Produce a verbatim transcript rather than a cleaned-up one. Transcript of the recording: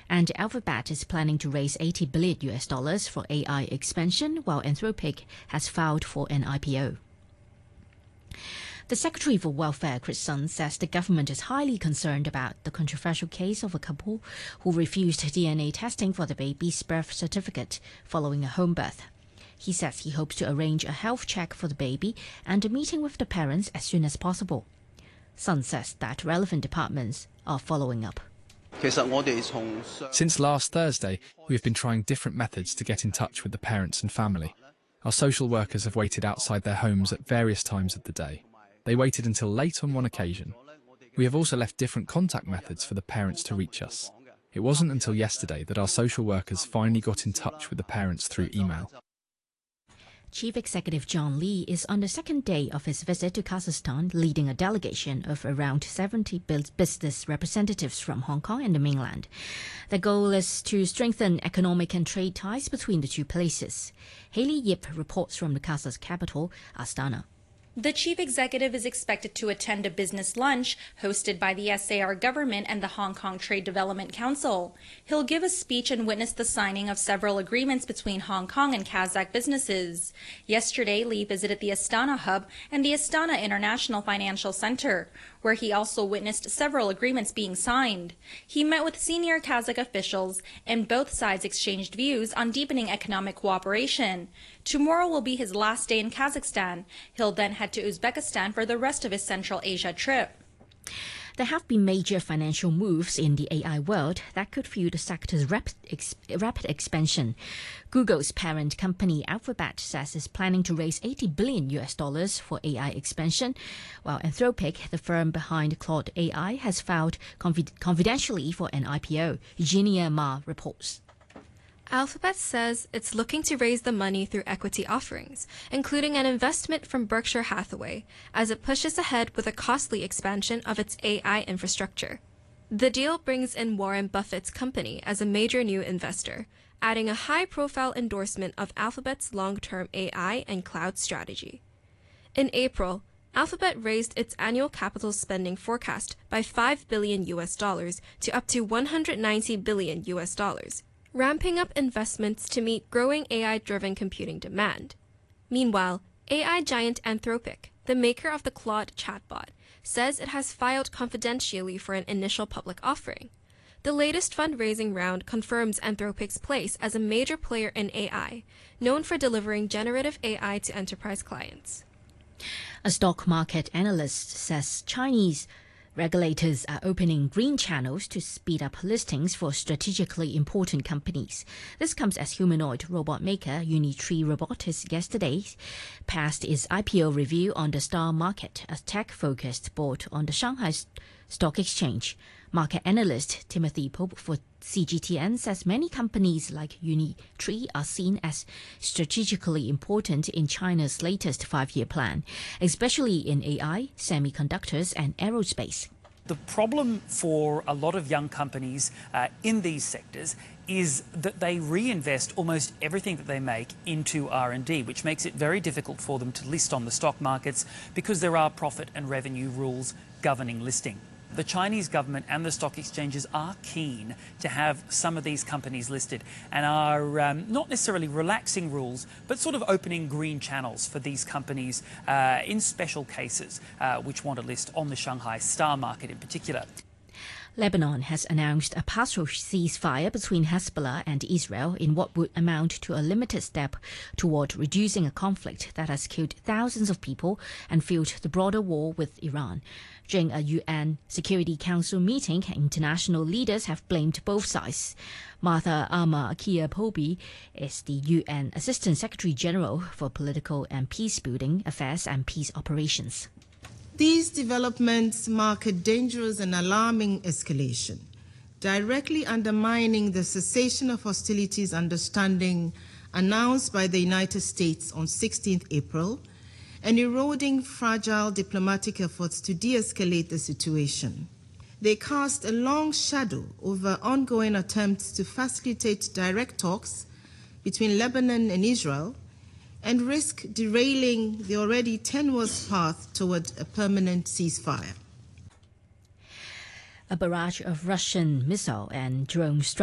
And Alphabet is planning to raise eighty billion U S dollars for A I expansion, while Anthropic has filed for an I P O. The Secretary for Welfare, Chris Sun, says the government is highly concerned about the controversial case of a couple who refused D N A testing for the baby's birth certificate following a home birth. He says he hopes to arrange a health check for the baby and a meeting with the parents as soon as possible. Sun says that relevant departments are following up. Since last Thursday, we have been trying different methods to get in touch with the parents and family. Our social workers have waited outside their homes at various times of the day. They waited until late on one occasion. We have also left different contact methods for the parents to reach us. It wasn't until yesterday that our social workers finally got in touch with the parents through email. Chief Executive John Lee is on the second day of his visit to Kazakhstan, leading a delegation of around seventy business representatives from Hong Kong and the mainland. The goal is to strengthen economic and trade ties between the two places. Haley Yip reports from the Kazakh capital, Astana. The chief executive is expected to attend a business lunch hosted by the S A R government and the Hong Kong Trade Development Council. He'll give a speech and witness the signing of several agreements between Hong Kong and Kazakh businesses. Yesterday, Lee visited the Astana Hub and the Astana International Financial Center, where he also witnessed several agreements being signed. He met with senior Kazakh officials, and both sides exchanged views on deepening economic cooperation. Tomorrow will be his last day in Kazakhstan. He'll then head to Uzbekistan for the rest of his Central Asia trip. There have been major financial moves in the A I world that could fuel the sector's rapid, ex rapid expansion. Google's parent company Alphabet says it's planning to raise eighty billion U S dollars for A I expansion, while Anthropic, the firm behind Claude A I, has filed confid confidentially for an I P O. Eugenia Ma reports. Alphabet says it's looking to raise the money through equity offerings, including an investment from Berkshire Hathaway, as it pushes ahead with a costly expansion of its A I infrastructure. The deal brings in Warren Buffett's company as a major new investor, adding a high-profile endorsement of Alphabet's long-term A I and cloud strategy. In April, Alphabet raised its annual capital spending forecast by five billion U S dollars to up to one hundred ninety billion U S dollars. Ramping up investments to meet growing A I-driven computing demand. Meanwhile, A I giant Anthropic, the maker of the Claude chatbot, says it has filed confidentially for an initial public offering. The latest fundraising round confirms Anthropic's place as a major player in A I, known for delivering generative A I to enterprise clients. A stock market analyst says Chinese regulators are opening green channels to speed up listings for strategically important companies. This comes as humanoid robot maker Unitree Robotics yesterday passed its I P O review on the Star Market, a tech-focused board on the Shanghai Stock Exchange. Market analyst Timothy Pope for C G T N says many companies like Unitree are seen as strategically important in China's latest five-year plan, especially in A I, semiconductors and aerospace. The problem for a lot of young companies uh, in these sectors is that they reinvest almost everything that they make into R and D, which makes it very difficult for them to list on the stock markets because there are profit and revenue rules governing listing. The Chinese government and the stock exchanges are keen to have some of these companies listed and are um, not necessarily relaxing rules, but sort of opening green channels for these companies uh, in special cases, uh, which want to list on the Shanghai Star Market in particular. Lebanon has announced a partial ceasefire between Hezbollah and Israel in what would amount to a limited step toward reducing a conflict that has killed thousands of people and fueled the broader war with Iran. During a U N Security Council meeting, international leaders have blamed both sides. Martha Ama Kia-Pobi is the U N Assistant Secretary General for Political and Peacebuilding Affairs and Peace Operations. These developments mark a dangerous and alarming escalation, directly undermining the cessation of hostilities understanding announced by the United States on sixteenth April and eroding fragile diplomatic efforts to de-escalate the situation. They cast a long shadow over ongoing attempts to facilitate direct talks between Lebanon and Israel and risk derailing the already tenuous path toward a permanent ceasefire. A barrage of Russian missile and drone strikes